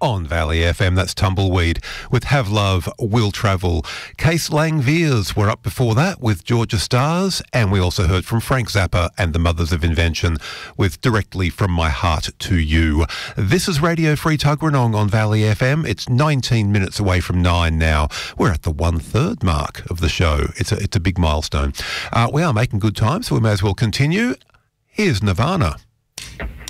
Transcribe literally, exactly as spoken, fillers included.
on Valley F M. That's Tumbleweed with Have Love, Will Travel. Case Langveers were up before that with Georgia Stars, and we also heard from Frank Zappa and the Mothers of Invention with Directly From My Heart to You. This is Radio Free Tuggeranong on Valley F M. It's nineteen minutes away from nine now. We're at the one-third mark of the show. It's a, it's a big milestone. Uh, we are making good time, so we may as well continue. Here's Nirvana.